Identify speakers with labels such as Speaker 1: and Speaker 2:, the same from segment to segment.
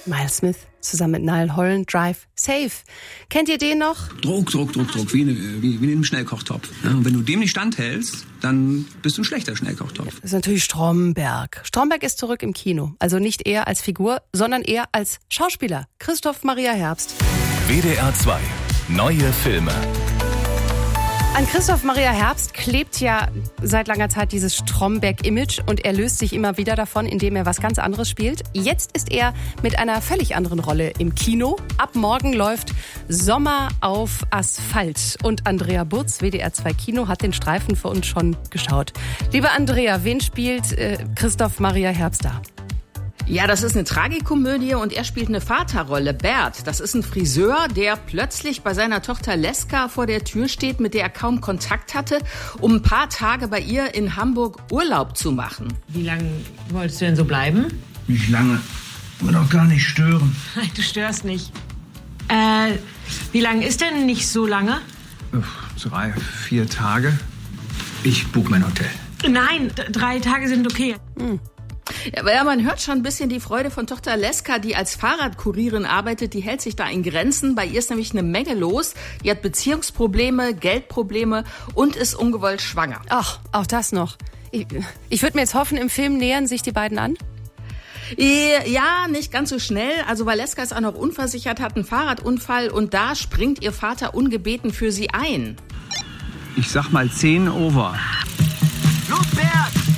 Speaker 1: Miles Smith zusammen mit Niall Horan, Drive Safe. Kennt ihr den noch?
Speaker 2: Druck, wie in einem Schnellkochtopf. Ja, und wenn du dem nicht standhältst, dann bist du ein schlechter Schnellkochtopf.
Speaker 1: Das ist natürlich Stromberg. Stromberg ist zurück im Kino. Also nicht eher als Figur, sondern eher als Schauspieler. Christoph Maria Herbst.
Speaker 3: WDR 2. Neue Filme.
Speaker 1: An Christoph Maria Herbst klebt ja seit langer Zeit dieses Stromberg-Image und er löst sich immer wieder davon, indem er was ganz anderes spielt. Jetzt ist er mit einer völlig anderen Rolle im Kino. Ab morgen läuft Sommer auf Asphalt. Und Andrea Burz, WDR 2 Kino, hat den Streifen für uns schon geschaut. Liebe Andrea, wen spielt Christoph Maria Herbst da?
Speaker 4: Ja, das ist eine Tragikomödie und er spielt eine Vaterrolle. Bert, das ist ein Friseur, der plötzlich bei seiner Tochter Leska vor der Tür steht, mit der er kaum Kontakt hatte, um ein paar Tage bei ihr in Hamburg Urlaub zu machen.
Speaker 5: Wie lange wolltest du denn so bleiben?
Speaker 2: Nicht lange. Ich will auch gar nicht stören.
Speaker 5: Nein, du störst nicht. Wie lange ist denn nicht so lange?
Speaker 2: 3, 4 Tage. Ich buche mein Hotel.
Speaker 5: Nein, 3 Tage sind okay.
Speaker 4: Ja, man hört schon ein bisschen die Freude von Tochter Leska, die als Fahrradkurierin arbeitet. Die hält sich da in Grenzen. Bei ihr ist nämlich eine Menge los. Die hat Beziehungsprobleme, Geldprobleme und ist ungewollt schwanger.
Speaker 1: Ach, auch das noch. Ich würde mir jetzt hoffen, im Film nähern sich die beiden an.
Speaker 4: Ja, nicht ganz so schnell. Also Valeska ist auch noch unversichert, hat einen Fahrradunfall und da springt ihr Vater ungebeten für sie ein.
Speaker 2: Ich sag mal 10 over.
Speaker 4: Los, Bert!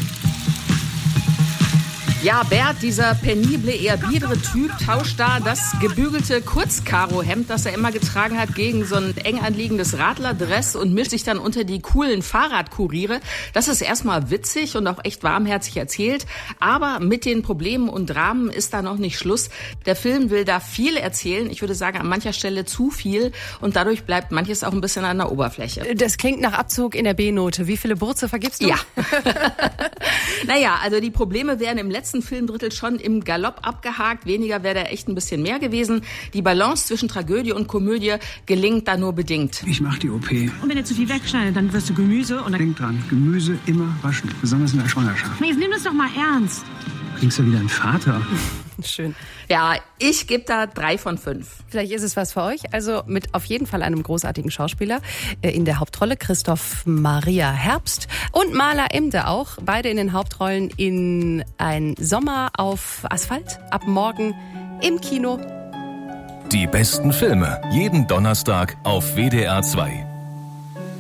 Speaker 4: Ja, Bert, dieser penible, eher biedere Typ, tauscht da das gebügelte Kurzkarohemd, das er immer getragen hat, gegen so ein eng anliegendes Radlerdress und mischt sich dann unter die coolen Fahrradkuriere. Das ist erstmal witzig und auch echt warmherzig erzählt, aber mit den Problemen und Dramen ist da noch nicht Schluss. Der Film will da viel erzählen, ich würde sagen an mancher Stelle zu viel und dadurch bleibt manches auch ein bisschen an der Oberfläche.
Speaker 1: Das klingt nach Abzug in der B-Note. Wie viele Burze vergibst du?
Speaker 4: Ja. Naja, also die Probleme werden im letzten Filmdrittel schon im Galopp abgehakt. Weniger wäre da echt ein bisschen mehr gewesen. Die Balance zwischen Tragödie und Komödie gelingt da nur bedingt.
Speaker 2: Ich mach die OP.
Speaker 5: Und wenn er zu viel wegschneidet, dann wirst du Gemüse und dann...
Speaker 2: Denk dran, Gemüse immer waschen, besonders in der Schwangerschaft.
Speaker 5: Jetzt nimm das doch mal ernst.
Speaker 2: Klingst du wie dein Vater?
Speaker 1: Schön.
Speaker 4: Ja, ich gebe da 3 von 5.
Speaker 1: Vielleicht ist es was für euch. Also mit auf jeden Fall einem großartigen Schauspieler in der Hauptrolle, Christoph Maria Herbst und Mala Emde auch. Beide in den Hauptrollen in Ein Sommer auf Asphalt. Ab morgen im Kino.
Speaker 3: Die besten Filme jeden Donnerstag auf WDR 2.